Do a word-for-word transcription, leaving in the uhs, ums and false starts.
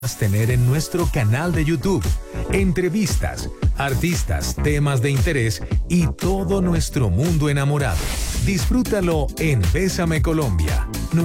tener en nuestro canal de YouTube. Entrevistas, artistas, temas de interés y todo nuestro mundo enamorado. Disfrútalo en Bésame Colombia.